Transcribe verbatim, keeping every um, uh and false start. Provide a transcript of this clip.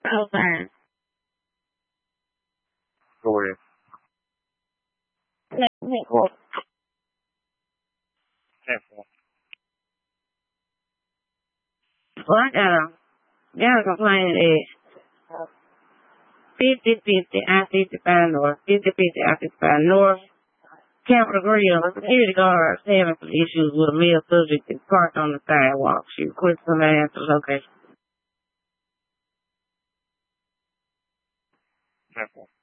Okay. Go ahead. Let me go. Careful. Well, I got a, got a complaint that fifty fifty I fifty-five North, fifty fifty I fifty-five North, Capitol Grill, security guards having some issues with a male subject that's parked on the sidewalk. She requested somebody at the location. Careful.